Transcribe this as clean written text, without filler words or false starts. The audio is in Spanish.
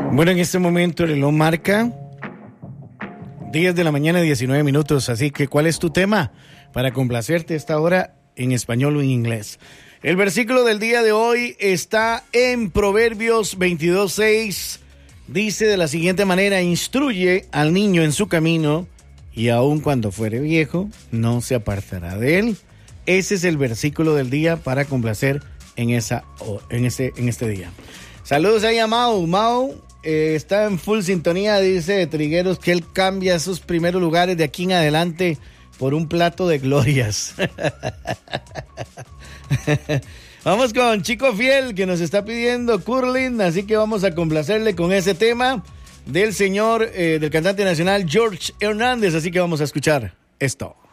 Bueno, en este momento el reloj marca 10 de la mañana, 19 minutos. Así que, ¿cuál es tu tema para complacerte a esta hora en español o en inglés? El versículo del día de hoy está en Proverbios 22:6. Dice de la siguiente manera: instruye al niño en su camino, y aun cuando fuere viejo, no se apartará de él. Ese es el versículo del día para complacer en este día. Saludos ahí a Mau. Mau está en full sintonía, dice de Trigueros, que él cambia esos primeros lugares de aquí en adelante por un plato de glorias. Vamos con Chico Fiel, que nos está pidiendo curling, así que vamos a complacerle con ese tema del señor, del cantante nacional George Hernández, así que vamos a escuchar esto.